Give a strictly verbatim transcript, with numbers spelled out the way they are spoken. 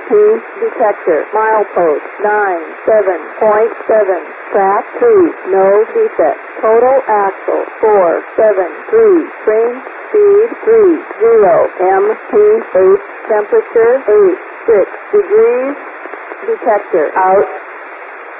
P detector. Milepost nine seven point seven. Track two. No defect. Total axle four seven three. Train speed three zero. M P H temperature eight six degrees. Detector out.